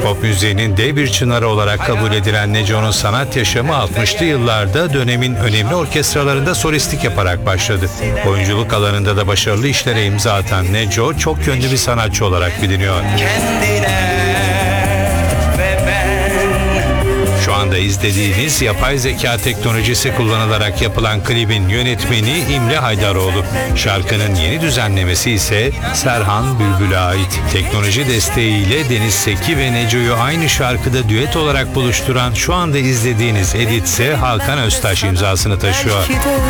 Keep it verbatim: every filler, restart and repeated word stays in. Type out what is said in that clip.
Pop müziğinin dev bir çınarı olarak kabul edilen Neco'nun sanat yaşamı altmışlı yıllarda dönemin önemli orkestralarında solistlik yaparak başladı. Oyunculuk alanında da başarılı işlere imza atan Neco çok yönlü bir sanatçı olarak biliniyor. Şu anda izlediğiniz yapay zeka teknolojisi kullanılarak yapılan klibin yönetmeni İmre Haydaroğlu. Şarkının yeni düzenlemesi ise Serhan Bülbül'e ait. Teknoloji desteğiyle Deniz Seki ve Neco'yu aynı şarkıda düet olarak buluşturan şu anda izlediğiniz edit ise Hakan Öztaş imzasını taşıyor.